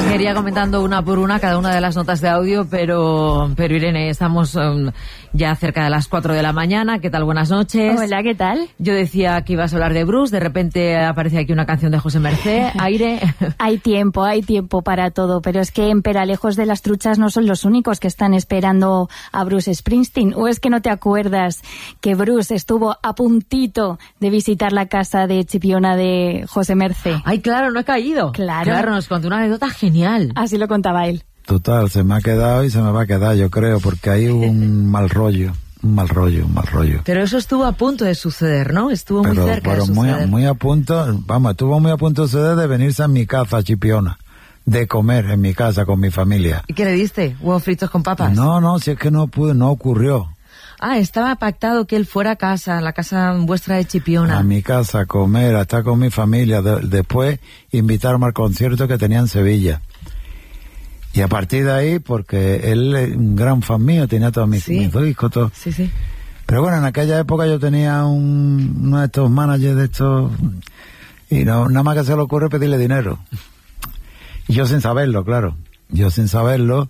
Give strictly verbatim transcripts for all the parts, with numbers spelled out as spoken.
seguir ya comentando una por una cada una de las notas de audio, pero, pero Irene, estamos um, ya cerca de las cuatro de la mañana. ¿Qué tal? Buenas noches. Hola, ¿qué tal? Yo decía que ibas a hablar de Bruce, de repente aparece aquí una canción de José Mercé, aire. Hay tiempo, hay tiempo para todo, pero es que en Peralejos de las Truchas no son los únicos que están esperando a Bruce Springsteen. ¿O es que no te acuerdas que Bruce estuvo a puntito de visitar la casa de Chipiona de José Mercé? Ay, claro, no he caído. Claro. Claro, nos contó una anécdota genial. Así lo contaba él. Total, se me ha quedado y se me va a quedar, yo creo, porque ahí hubo un mal rollo, un mal rollo, un mal rollo. Pero eso estuvo a punto de suceder, ¿no? Estuvo pero, muy cerca pero de muy, suceder. muy a punto, vamos, estuvo muy a punto de suceder de venirse a mi casa, a Chipiona, de comer en mi casa con mi familia. ¿Y qué le diste? ¿Huevos fritos con papas? No, no, si es que no pude, no ocurrió. Ah, estaba pactado que él fuera a casa, a la casa vuestra de Chipiona. A mi casa, a comer, a estar con mi familia. De, después invitarme al concierto que tenía en Sevilla. Y a partir de ahí, porque él es un gran fan mío, tenía todos mis, Sí. mis discos, todo. Sí, sí. Pero bueno, en aquella época yo tenía un, uno de estos managers de estos, y no, nada más que se le ocurre pedirle dinero. Y yo sin saberlo, claro. Yo sin saberlo.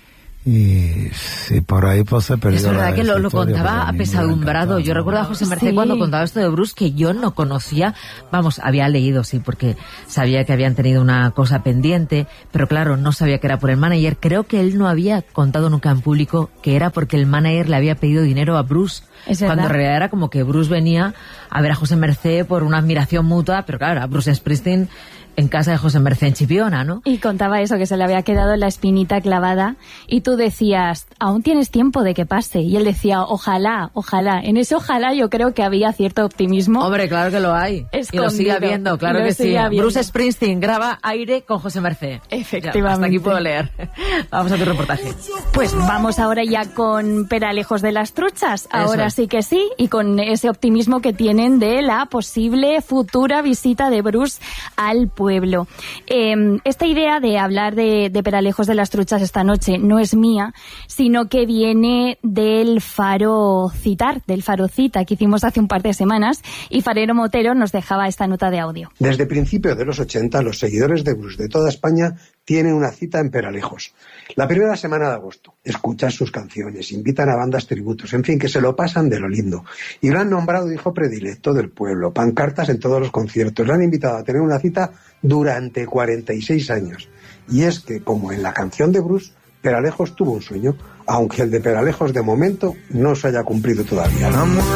Y, y por ahí pues se perdió. Es verdad la, que lo, lo historia, contaba pues, a mí me apesadumbrado. encantaba, Yo ¿no? recuerdo a José Mercé Sí. cuando contaba esto de Bruce, que yo no conocía. Vamos, había leído, sí, porque sabía que habían tenido una cosa pendiente, pero claro, no sabía que era por el manager. Creo que él no había contado nunca en público que era porque el manager le había pedido dinero a Bruce. Es cuando verdad. en realidad era como que Bruce venía a ver a José Mercé por una admiración mutua, pero claro, a Bruce Springsteen en casa de José Mercé en Chipiona, ¿no? Y contaba eso, que se le había quedado la espinita clavada, y tú decías, aún tienes tiempo de que pase, y él decía, ojalá, ojalá. En ese ojalá yo creo que había cierto optimismo. Hombre, claro que lo hay. Escondido. Y lo sigue habiendo, claro Y lo que sí. sigue habiendo. Bruce Springsteen graba aire con José Mercé. Efectivamente. Ya, hasta aquí puedo leer. Vamos a tu reportaje. Pues vamos ahora ya con Peralejos de las Truchas. Ahora es. sí que sí, y con ese optimismo que tienen de la posible futura visita de Bruce al pueblo. Eh, esta idea de hablar de, de Peralejos de las Truchas esta noche no es mía, sino que viene del Faro Citar, del Faro Cita, que hicimos hace un par de semanas, y Farero Motero nos dejaba esta nota de audio. Desde principios de los ochenta, los seguidores de Bruce de toda España tienen una cita en Peralejos. La primera semana de agosto. Escuchan sus canciones, invitan a bandas tributos, en fin, que se lo pasan de lo lindo. Y lo han nombrado hijo predilecto del pueblo, pancartas en todos los conciertos. Le han invitado a tener una cita durante cuarenta y seis años. Y es que, como en la canción de Bruce, Peralejos tuvo un sueño, aunque el de Peralejos de momento no se haya cumplido todavía.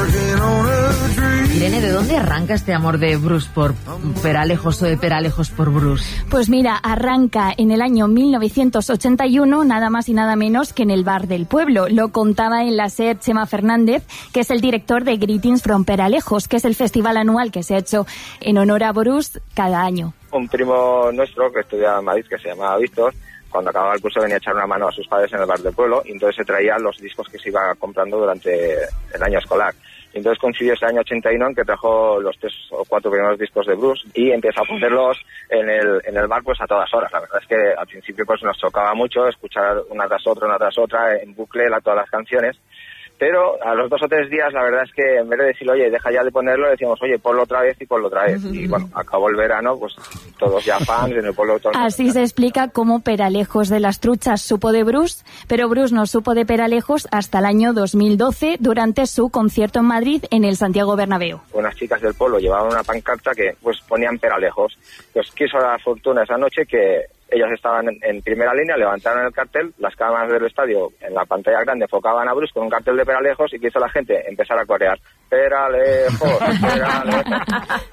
Irene, ¿de dónde arranca este amor de Bruce por Peralejos o de Peralejos por Bruce? Pues mira, arranca en el año mil novecientos ochenta y uno, nada más y nada menos que en el Bar del Pueblo. Lo contaba en la SER Chema Fernández, que es el director de Greetings from Peralejos, que es el festival anual que se ha hecho en honor a Bruce cada año. Un primo nuestro que estudia en Madrid, que se llamaba Víctor, cuando acababa el curso venía a echar una mano a sus padres en el Bar del Pueblo, y entonces se traía los discos que se iba comprando durante el año escolar. Y entonces coincidió ese año ochenta y uno en que trajo los tres o cuatro primeros discos de Bruce y empezó a ponerlos en el en el bar pues a todas horas. La verdad es que al principio pues nos chocaba mucho escuchar una tras otra, una tras otra, en bucle la, todas las canciones. Pero a los dos o tres días, la verdad es que en vez de decirle, oye, deja ya de ponerlo, decíamos, oye, ponlo otra vez y ponlo otra vez. Y bueno, acabó el verano, pues todos ya fans en el pueblo. Todos Así se explica cómo Peralejos de las Truchas supo de Bruce, pero Bruce no supo de Peralejos hasta el año dos mil doce, durante su concierto en Madrid en el Santiago Bernabéu. Unas chicas del pueblo llevaban una pancarta que pues ponían Peralejos. Pues quiso la fortuna esa noche que ellos estaban en, en primera línea, levantaron el cartel, las cámaras del estadio en la pantalla grande enfocaban a Bruce con un cartel de Peralejos y que hizo la gente empezar a corear Peralejos, Peralejos.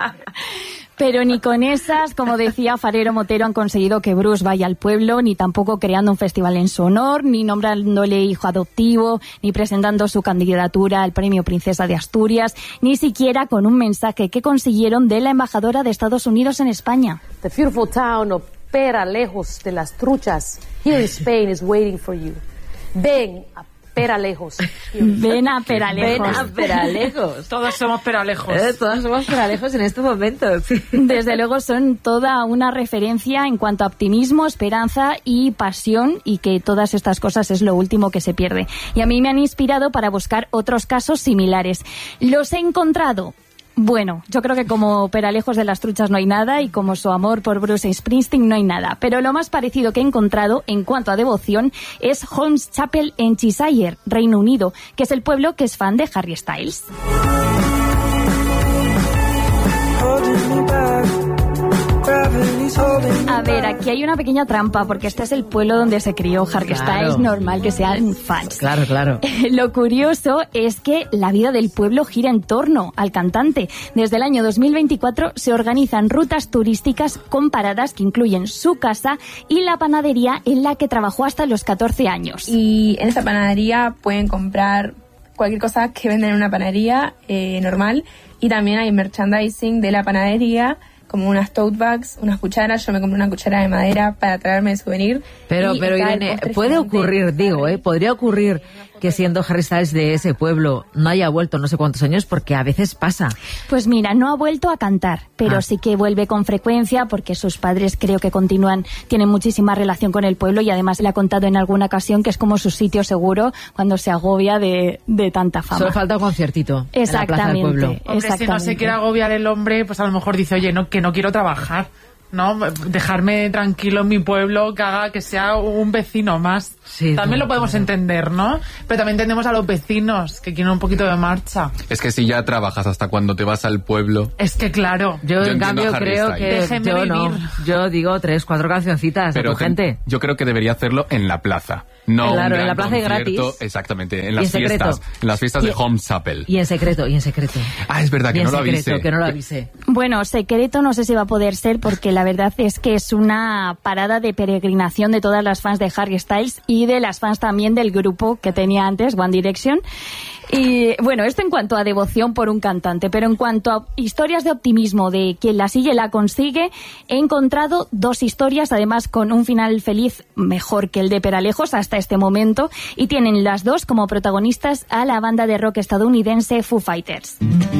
Pero ni con esas, como decía Farero Motero, han conseguido que Bruce vaya al pueblo, ni tampoco creando un festival en su honor, ni nombrándole hijo adoptivo, ni presentando su candidatura al premio Princesa de Asturias, ni siquiera con un mensaje que consiguieron de la embajadora de Estados Unidos en España. The beautiful town of Peralejos de las Truchas here in Spain is waiting for you. Ven a Peralejos. Ven a Peralejos. Ven a Peralejos. Todos somos Peralejos. Eh, todos somos Peralejos en estos momentos. Sí. Desde luego son toda una referencia en cuanto a optimismo, esperanza y pasión, y que todas estas cosas es lo último que se pierde. Y a mí me han inspirado para buscar otros casos similares. Los he encontrado Bueno, yo creo que como Peralejos de las Truchas no hay nada y como su amor por Bruce Springsteen no hay nada. Pero lo más parecido que he encontrado en cuanto a devoción es Holmes Chapel en Cheshire, Reino Unido, que es el pueblo que es fan de Harry Styles. A ver, aquí hay una pequeña trampa, porque este es el pueblo donde se crió Harry Claro. Styles, normal que sean fans. Claro, claro. Lo curioso es que la vida del pueblo gira en torno al cantante. Desde el año dos mil veinticuatro se organizan rutas turísticas con paradas que incluyen su casa y la panadería en la que trabajó hasta los catorce años. Y en esa panadería pueden comprar cualquier cosa que venden en una panadería eh, normal, y también hay merchandising de la panadería, como unas tote bags, unas cucharas. Yo me compré una cuchara de madera para traerme de souvenir. Pero, Y pero está el Irene, postre puede gigante. ocurrir, digo, ¿eh? Podría ocurrir que siendo Harry Styles de ese pueblo no haya vuelto no sé cuántos años, porque a veces pasa. Pues mira, no ha vuelto a cantar, pero Ah. sí que vuelve con frecuencia porque sus padres creo que continúan, tienen muchísima relación con el pueblo, y además le ha contado en alguna ocasión que es como su sitio seguro cuando se agobia de, de tanta fama. Solo falta un conciertito en la plaza del Exactamente. pueblo. Hombre, si no se Exactamente. quiere agobiar el hombre, pues a lo mejor dice, oye, no, que no quiero trabajar, ¿no? Dejarme tranquilo en mi pueblo, que haga que sea un vecino más. Sí, también no, lo podemos claro. entender, ¿no? Pero también entendemos a los vecinos que quieren un poquito de marcha. Es que si ya trabajas hasta cuando te vas al pueblo... Es que claro. Yo, Yo en entiendo cambio, a Harry creo Styles. que Déjenme yo no. vivir. Yo digo tres, cuatro cancioncitas a Pero tu te- gente. yo creo que debería hacerlo en la plaza. No Claro, un en gran la plaza y concierto, gratis. Exactamente, en Y las en secreto. fiestas. En las fiestas Y- de Holmes Chapel. Y en secreto, y en secreto. Ah, es verdad, Y que en no lo secreto, avise. que no lo avise. Bueno, secreto no sé si va a poder ser, porque la verdad es que es una parada de peregrinación de todas las fans de Harry Styles y de las fans también del grupo que tenía antes, One Direction. Y bueno, esto en cuanto a devoción por un cantante, pero en cuanto a historias de optimismo de quien la sigue la consigue, he encontrado dos historias, además con un final feliz mejor que el de Peralejos hasta este momento, y tienen las dos como protagonistas a la banda de rock estadounidense Foo Fighters.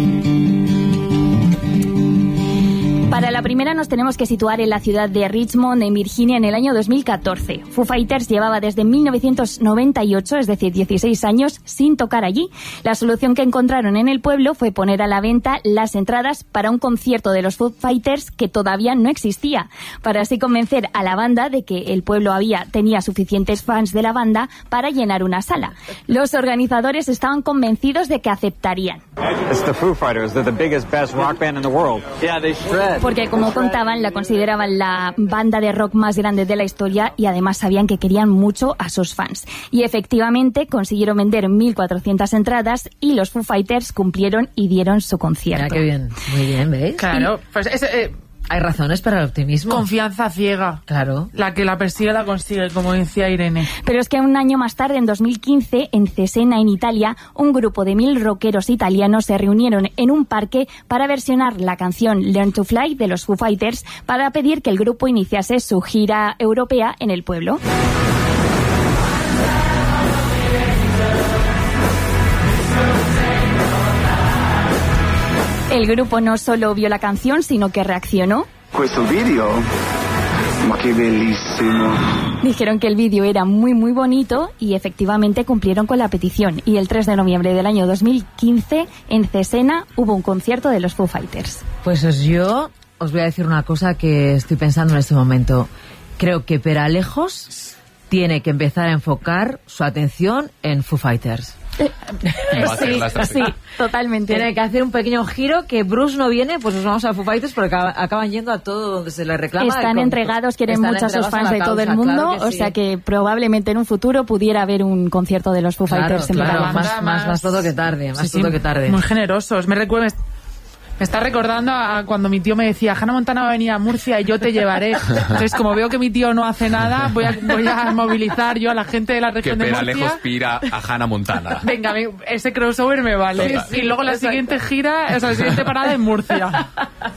Para la primera nos tenemos que situar en la ciudad de Richmond, en Virginia, en el año dos mil catorce. Foo Fighters llevaba desde mil novecientos noventa y ocho, es decir, dieciséis años, sin tocar allí. La solución que encontraron en el pueblo fue poner a la venta las entradas para un concierto de los Foo Fighters que todavía no existía, para así convencer a la banda de que el pueblo había tenía suficientes fans de la banda para llenar una sala. Los organizadores estaban convencidos de que aceptarían. It's the Foo Fighters. They're the biggest, best rock band in the world. Yeah, they shred. Porque, como contaban, la consideraban la banda de rock más grande de la historia y además sabían que querían mucho a sus fans. Y efectivamente consiguieron vender mil cuatrocientas entradas y los Foo Fighters cumplieron y dieron su concierto. Mira qué bien. Muy bien, ¿veis? Claro, pues es, eh, Hay razones para el optimismo. confianza ciega. Claro. La que la persigue la consigue, como decía Irene. Pero es que un año más tarde, en dos mil quince, en Cesena, en Italia, un grupo de mil rockeros italianos se reunieron en un parque para versionar la canción Learn to Fly de los Foo Fighters para pedir que el grupo iniciase su gira europea en el pueblo. El grupo no solo vio la canción, sino que reaccionó. Questo video? Ma che bellissimo. Dijeron que el vídeo era muy muy bonito y efectivamente cumplieron con la petición. Y el tres de noviembre del año dos mil quince en Cesena hubo un concierto de los Foo Fighters. Pues os- yo os voy a decir una cosa que estoy pensando en este momento. Creo que Peralejos tiene que empezar a enfocar su atención en Foo Fighters. Va a ser la Sí, estrategia. totalmente. Tiene que hacer un pequeño giro, que Bruce no viene, pues nos vamos a Foo Fighters porque acaba- acaban yendo a todo donde se les reclama. Están Con- entregados, quieren están mucho a sus entregados fans la de todo el causa, mundo, claro que o sí. sea que probablemente en un futuro pudiera haber un concierto de los Foo Claro, Fighters en claro, Peralejos. más, más, más todo que tarde, más Sí, sí, todo que tarde. Muy generosos. Me recuerda, me está recordando a cuando mi tío me decía, Hannah Montana va a venir a Murcia y yo te llevaré. Entonces, como veo que mi tío no hace nada, voy a, voy a movilizar yo a la gente de la Que región de Peralejos Murcia. pira a Hannah Montana. Venga, me- ese crossover me vale. Total. Y luego la siguiente gira, o sea, la siguiente parada en Murcia.